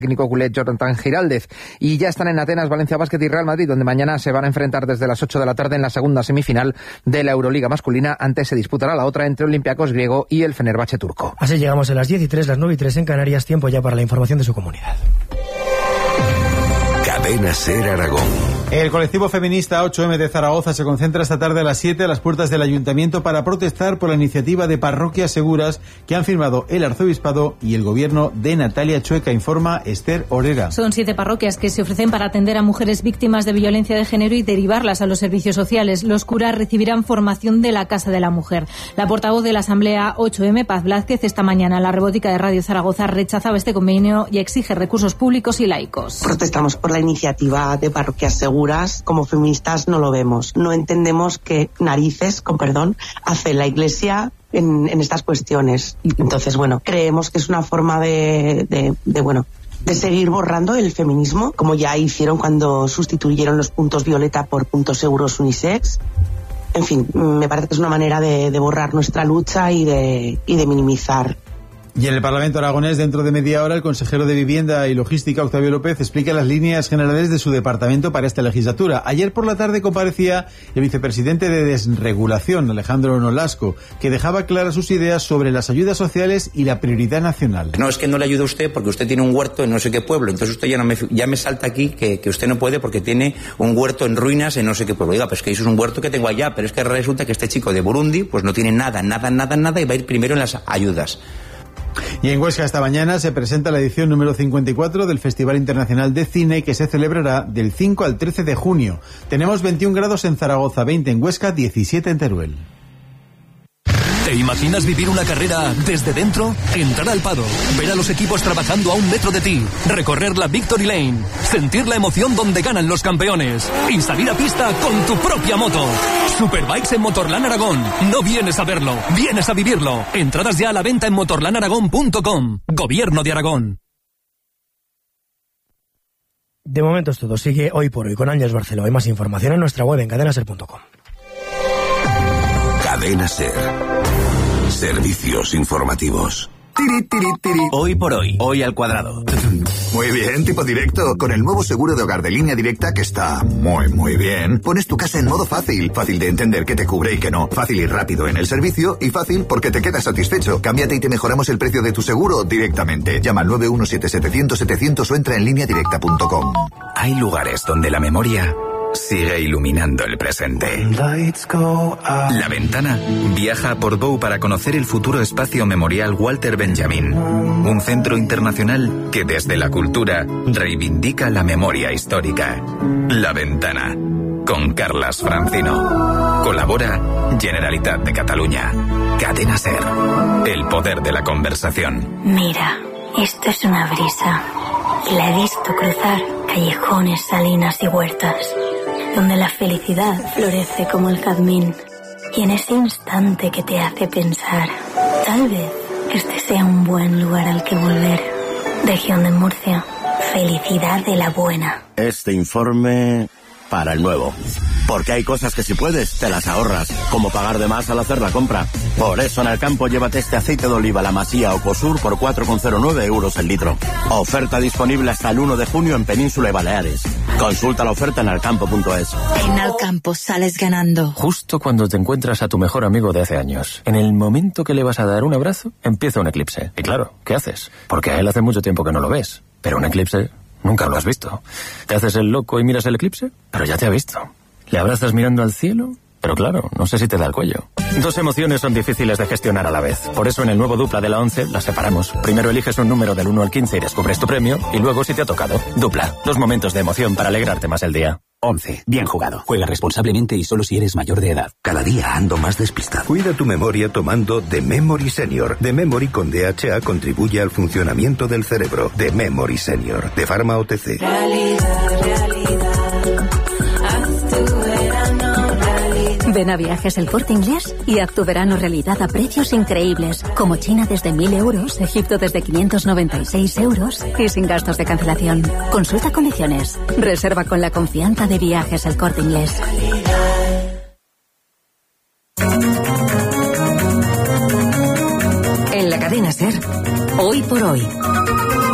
técnico culé Jonathan Giraldez. Y ya están en Atenas Valencia Basket y Real Madrid, donde mañana se van a enfrentar desde las 8 de la tarde en la segunda semifinal de la Euroliga masculina. Antes se disputará la otra entre Olympiacos griego y el Fenerbahce turco. Así llegamos a las 10:03, las 9:03 en Canarias. Tiempo ya para la información de su comunidad. Cadena SER Aragón. El colectivo feminista 8M de Zaragoza se concentra esta tarde a las 7 a las puertas del ayuntamiento para protestar por la iniciativa de Parroquias Seguras que han firmado el arzobispado y el gobierno de Natalia Chueca, informa Esther Orera. Son 7 parroquias que se ofrecen para atender a mujeres víctimas de violencia de género y derivarlas a los servicios sociales. Los curas recibirán formación de la Casa de la Mujer. La portavoz de la Asamblea 8M, Paz Blázquez, esta mañana en la Rebótica de Radio Zaragoza rechazaba este convenio y exige recursos públicos y laicos. Protestamos por la iniciativa de Parroquias Seguras. Como feministas no lo vemos. No entendemos qué narices, con perdón, hace la Iglesia en estas cuestiones. Entonces, creemos que es una forma de seguir borrando el feminismo, como ya hicieron cuando sustituyeron los puntos violeta por puntos seguros unisex. En fin, me parece que es una manera de borrar nuestra lucha y de minimizar. Y en el Parlamento aragonés, dentro de media hora, el consejero de Vivienda y Logística, Octavio López, explica las líneas generales de su departamento para esta legislatura. Ayer por la tarde comparecía el vicepresidente de Desregulación, Alejandro Nolasco, que dejaba claras sus ideas sobre las ayudas sociales y la prioridad nacional. No, es que no le ayuda a usted porque usted tiene un huerto en no sé qué pueblo, entonces usted ya me salta aquí que usted no puede porque tiene un huerto en ruinas en no sé qué pueblo. Diga, pues que eso es un huerto que tengo allá, pero es que resulta que este chico de Burundi pues no tiene nada y va a ir primero en las ayudas. Y en Huesca esta mañana se presenta la edición número 54 del Festival Internacional de Cine, que se celebrará del 5 al 13 de junio. Tenemos 21 grados en Zaragoza, 20 en Huesca, 17 en Teruel. ¿Te imaginas vivir una carrera desde dentro? Entrar al paddock, ver a los equipos trabajando a 1 metro de ti, recorrer la Victory Lane, sentir la emoción donde ganan los campeones y salir a pista con tu propia moto. Superbikes en Motorland Aragón. No vienes a verlo, vienes a vivirlo. Entradas ya a la venta en motorlandaragón.com. Gobierno de Aragón. De momento es todo. Sigue Hoy por Hoy con Ángeles Barceló. Hay más información en nuestra web en cadenaser.com. Cadena SER. Servicios informativos. Hoy por hoy, hoy al cuadrado. Muy bien, tipo directo. Con el nuevo seguro de hogar de Línea Directa, que está muy bien, pones tu casa en modo fácil. Fácil de entender qué te cubre y qué no. Fácil y rápido en el servicio y fácil porque te quedas satisfecho. Cámbiate y te mejoramos el precio de tu seguro directamente. Llama al 917-700-700 o entra en lineadirecta.com. Hay lugares donde la memoria sigue iluminando el presente. La Ventana viaja a Portbou para conocer el futuro espacio memorial Walter Benjamin, un centro internacional que desde la cultura reivindica la memoria histórica. La Ventana, con Carlas Francino. Colabora Generalitat de Cataluña. Cadena SER, el poder de la conversación. Mira, esto es una brisa y la he visto cruzar callejones, salinas y huertas, donde la felicidad florece como el jazmín. Y en ese instante que te hace pensar, tal vez este sea un buen lugar al que volver. Región de Murcia, felicidad de la buena. Este informe para el nuevo. Porque hay cosas que si puedes, te las ahorras, como pagar de más al hacer la compra. Por eso en el campo llévate este aceite de oliva La Masía Ocosur por 4,09 euros el litro. Oferta disponible hasta el 1 de junio en Península y Baleares. Consulta la oferta en alcampo.es. En Alcampo sales ganando. Justo cuando te encuentras a tu mejor amigo de hace años, en el momento que le vas a dar un abrazo, empieza un eclipse. Y claro, ¿qué haces? Porque a él hace mucho tiempo que no lo ves. Pero un eclipse nunca lo has visto. ¿Te haces el loco y miras el eclipse? Pero ya te ha visto. ¿Le abrazas mirando al cielo? Pero claro, no sé si te da el cuello. Dos emociones son difíciles de gestionar a la vez. Por eso en el nuevo Dupla de la 11 las separamos. Primero eliges un número del 1 al 15 y descubres tu premio. Y luego si te ha tocado. Dupla. 2 momentos de emoción para alegrarte más el día. 11. Bien jugado. Juega responsablemente y solo si eres mayor de edad. Cada día ando más despistado. Cuida tu memoria tomando The Memory Senior. The Memory con DHA contribuye al funcionamiento del cerebro. The Memory Senior. De Pharma OTC. Ven a Viajes El Corte Inglés y haz tu verano realidad a precios increíbles, como China desde 1.000 euros, Egipto desde 596 euros y sin gastos de cancelación. Consulta condiciones. Reserva con la confianza de Viajes El Corte Inglés. En la cadena SER, Hoy por Hoy.